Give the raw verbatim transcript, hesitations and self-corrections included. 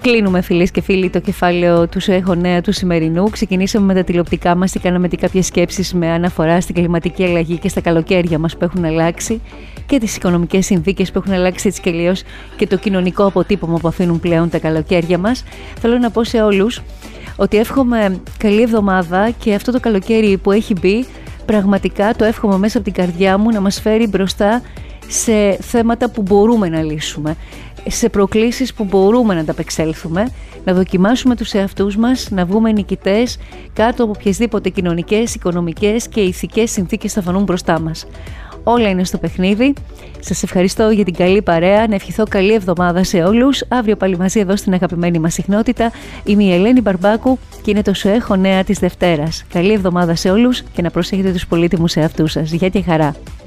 Κλείνουμε, φίλες και φίλοι, το κεφάλαιο του ΣΟΕΧΟ Νέα του σημερινού. Ξεκινήσαμε με τα τηλεοπτικά μας και κάναμε και κάποιες σκέψεις με αναφορά στην κλιματική αλλαγή και στα καλοκαίρια μας που έχουν αλλάξει και τις οικονομικές συνθήκες που έχουν αλλάξει έτσι και αλλιώς και το κοινωνικό αποτύπωμα που αφήνουν πλέον τα καλοκαίρια μας. Θέλω να πω σε όλους ότι εύχομαι καλή εβδομάδα και αυτό το καλοκαίρι που έχει μπει, πραγματικά το εύχομαι μέσα από την καρδιά μου να μας φέρει μπροστά σε θέματα που μπορούμε να λύσουμε, σε προκλήσεις που μπορούμε να ανταπεξέλθουμε, να δοκιμάσουμε τους εαυτούς μας, να βγούμε νικητές κάτω από οποιασδήποτε κοινωνικές, οικονομικές και ηθικές συνθήκες θα φανούν μπροστά μας. Όλα είναι στο παιχνίδι. Σας ευχαριστώ για την καλή παρέα. Να ευχηθώ καλή εβδομάδα σε όλους. Αύριο πάλι μαζί εδώ στην αγαπημένη μας συχνότητα. Είμαι η Ελένη Μπαρμπάκου και είναι το ΣΟΕΧΟ Νέα της Δευτέρας. Καλή εβδομάδα σε όλους και να προσέχετε τους πολύτιμους εαυτούς σας. Γεια και χαρά.